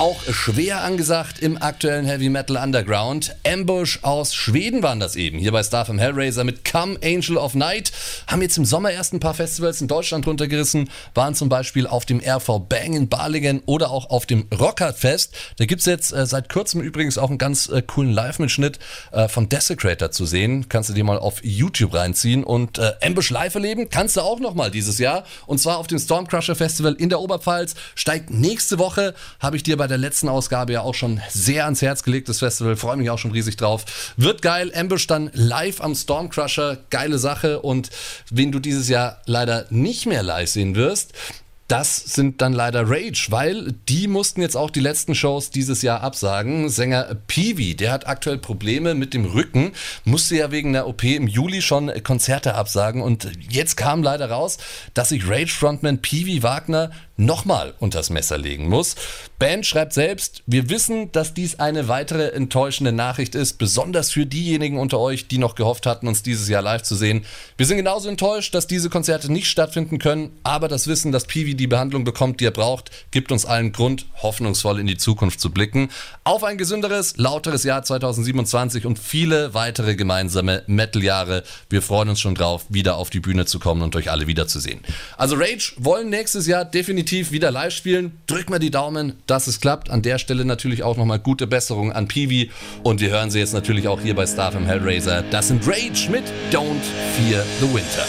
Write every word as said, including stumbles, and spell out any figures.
Auch schwer angesagt im aktuellen Heavy Metal Underground. Ambush aus Schweden waren das eben. Hier bei Starfem Hellraiser mit Come Angel of Night. Haben jetzt im Sommer erst ein paar Festivals in Deutschland runtergerissen. Waren zum Beispiel auf dem R V Bang in Balingen oder auch auf dem Rockerfest. Da gibt es jetzt äh, seit kurzem übrigens auch einen ganz äh, coolen Live-Mitschnitt äh, von Desecrator zu sehen. Kannst du dir mal auf YouTube reinziehen. Und äh, Ambush live erleben kannst du auch nochmal dieses Jahr. Und zwar auf dem Stormcrusher Festival in der Oberpfalz. Steigt nächste Woche, habe ich dir bei der letzten Ausgabe ja auch schon sehr ans Herz gelegt, das Festival. Freue mich auch schon riesig drauf. Wird geil. Ambush dann live am Stormcrusher. Geile Sache. Und wen du dieses Jahr leider nicht mehr live sehen wirst, das sind dann leider Rage, weil die mussten jetzt auch die letzten Shows dieses Jahr absagen. Sänger Peewee, der hat aktuell Probleme mit dem Rücken, musste ja wegen einer O P im Juli schon Konzerte absagen und jetzt kam leider raus, dass sich Rage-Frontman Peewee Wagner nochmal unters Messer legen muss. Band schreibt selbst, wir wissen, dass dies eine weitere enttäuschende Nachricht ist, besonders für diejenigen unter euch, die noch gehofft hatten, uns dieses Jahr live zu sehen. Wir sind genauso enttäuscht, dass diese Konzerte nicht stattfinden können, aber das Wissen, dass Peewee die Behandlung bekommt, die er braucht, gibt uns allen Grund, hoffnungsvoll in die Zukunft zu blicken. Auf ein gesünderes, lauteres Jahr zweitausendsiebenundzwanzig und viele weitere gemeinsame Metal-Jahre. Wir freuen uns schon drauf, wieder auf die Bühne zu kommen und euch alle wiederzusehen. Also Rage wollen nächstes Jahr definitiv wieder live spielen. Drückt mal die Daumen, dass es klappt. An der Stelle natürlich auch nochmal gute Besserung an Peewee. Und wir hören sie jetzt natürlich auch hier bei Starfem Hellraiser. Das sind Rage mit Don't Fear the Winter.